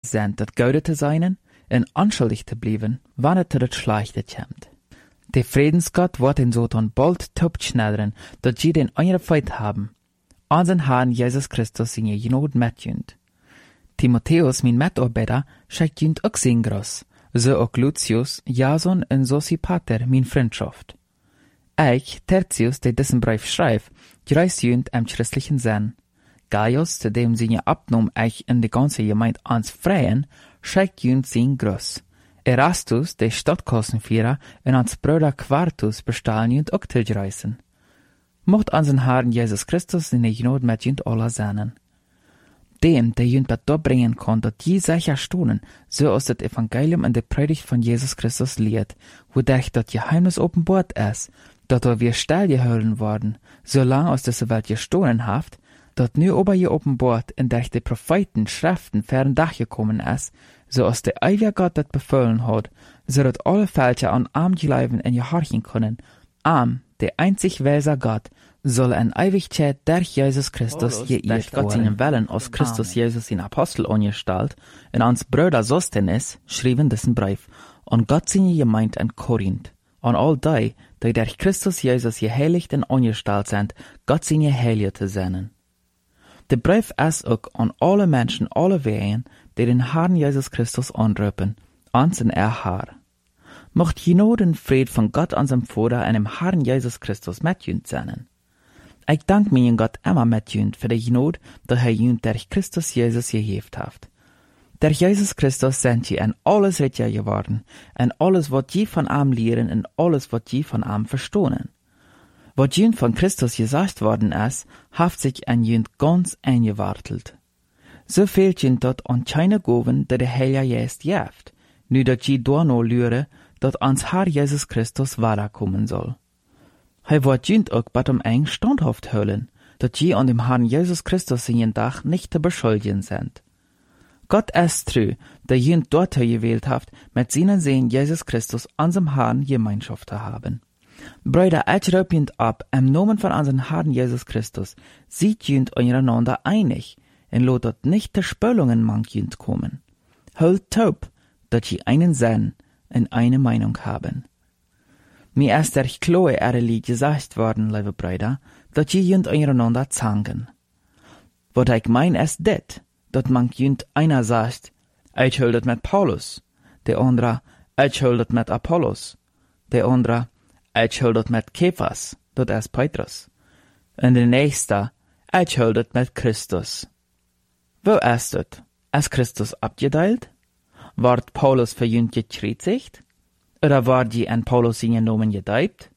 sind, dat Goude te zijn en onschuldig te blijven, wanneer het het slechte komt. De Friedensgott wordt in zo dan bald topschneideren, dat je den andere feit haben. Unseren Herrn Jesus Christus in je genood met junt. Timotheus, mijn metarbeiter, schickt junt ook zijn gros, zo ook Lucius, Jason en Sosipater, mijn vriendschaft. Ich, Tertius, der diesen Brief schreibt, greis junt am christlichen Sinn. Gaius, zu dem sie je abnom ich in die ganze Gemeinde ans Freien, schickt junt sein Gruß. Erastus, der Stadtkassenführer, und ans Bruder Quartus bestahlen junt auch zu greisen. Mocht unseren Herrn Jesus Christus in der Genode mit junt aller seinen. Dem, der junt dat bringen kann, dat je sicher stonen, so aus das Evangelium in der Predigt von Jesus Christus lehrt, wodurch dat Geheimnis offenbart ist, dat wir stillgehalten worden, solange aus dieser Welt gestohlen haft, dat nu ober je offenbart, in der die Propheten Schriften fern Dach gekommen ist, so aus der ewige Gott dat befohlen hat, so dat alle Völker an arm bleiben und gehorchen können. Arm, der einzig weise Gott, soll in Ewigkeit durch Jesus Christus geehrt Gott seinen Willen aus Christus Jesus in Apostel angestellt, und ans Brüder Sostenes schrieben diesen Brief, und Gott seine Gemeinde in Korinth, an all die durch Christus Jesus geheiligt und angestellt sind, Gott seine Heilige zu senden. Der Brief ist auch an alle Menschen, alle Wehen, die den Herrn Jesus Christus anrufen, ans in Herr. Mocht Genode und Fried von Gott, unserem Vater, und dem Herrn Jesus Christus mit junt sein. Ich danke meinen Gott immer mit junt für die Genode, die junt durch Christus Jesus gegeben hat. Durch Jesus Christus sind je in alles richer geworden, in alles, was je von ihm lehren, und alles, was je von ihm verstehen. Was junt von Christus gesagt worden ist, haft sich an junt ganz eingewartelt. So fehlt junt dort an keine Goven, die der Heilige Geist gibt, nu dat je door no lure, dat ans Herr Jesus Christus weiterkommen soll. Hij wordt junt ook bei dem eng standhaft höllen, dat je an dem Herrn Jesus Christus in jen Dach nicht zu beschuldigen sind. Gott ist treu, der junt dort gewählt haft, mit seinen Sehen Jesus Christus unserem Herrn Gemeinschaft zu haben. Brüder, ich rufe junt ab, im Namen von unserem Herrn Jesus Christus, seid junt einander einig, und lot dort nicht der Spöllungen mang junt kommen. Hört taub, dat je einen Sinn und eine Meinung haben. Mir ist der Chloe ehrlich gesagt worden, liebe Brüder, dat je junt einander zangen. Wat ich mein ist dit, dat man junt einer sagt, ich höldet mit Paulus, der andere, ich höldet mit Apollos, der andere, ich höldet mit Kephas, dat ist Petrus, und der nächste, ich höldet mit Christus. Wo ist het? Ist Christus abgeteilt? Ward Paulus für junt gekreuzigt? Oder ward je an Paulus in Namen gedeibt?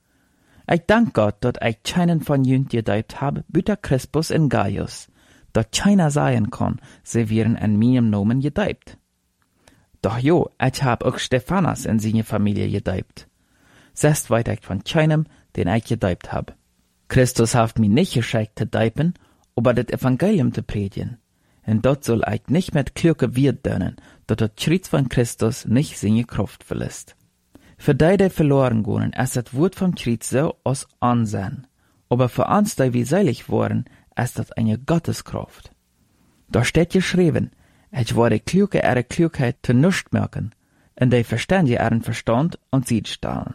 Ich dank Gott, dat ich keinen von junt gedeibt habe, büter Crispus und Gaius, dat keiner sein kann, sie wären an meinem Namen gedeibt. Doch jo, ich hab auch Stephanas in seine Familie gedeibt. Sest weit ich von keinem, den ich gedeibt hab. Christus haft mich nicht geschickt zu deipen, aber das Evangelium zu predigen. Und dort soll ich nicht mit Klürke wird dönen, dat der Schritt von Christus nicht seine Kraft verlässt. Für die verloren gehen, ist das Wort vom Schritt so aus Ansehen. Aber für uns, die wir selig waren, ist das eine Gotteskraft. Da steht geschrieben, ich werde Klürke ihre Klugheit zu nichts merken, und die Verständige ihren Verstand und Sied stellen.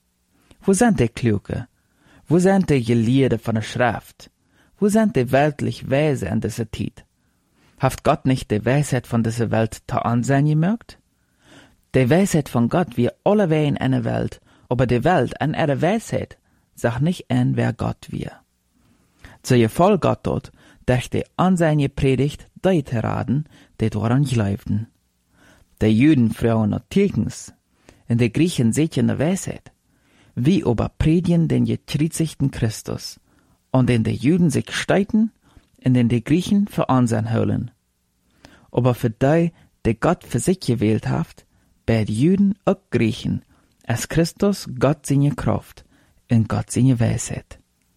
Wo sind die Klürke? Wo sind die Gelehrte von der Schrift? Wo sind die weltlich Weise in dieser Zeit? Haft Gott nicht die Weisheit von dieser Welt zu ansehen gemerkt? Die Weisheit von Gott wie alle Wehen in der Welt, aber die Welt an ihrer Weisheit sagt nicht an, wer Gott wir. So gefall Gott dort, durch die Ansehen Predigt die zu raten, die daran glaubten. Die Juden Frauen und Tilgens, und die Griechen seht der Weisheit. Wie aber predigen den gekreuzigten Christus, und den die Juden sich streiten, in den die Griechen für Ansehen holen. Aber für die Gott für sich gewählt hat, bei den Juden auch Griechen, ist Christus Gott seine Kraft und Gott seine Weisheit.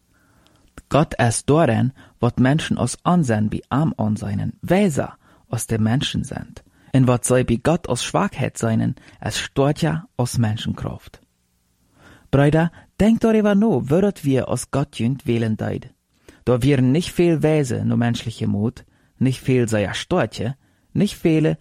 Gott ist darin, was Menschen aus Ansehen bei arm ansehen, weiser aus den Menschen sind, und was sie bei Gott aus Schwachheit seinen, es stärker aus Menschenkraft. Brüder, denkt darüber nach, würdet wir aus Gott jünd wählen deid. Da wären nicht viel Weise nur menschliche Mut, nicht viel sehr Storche, nicht viele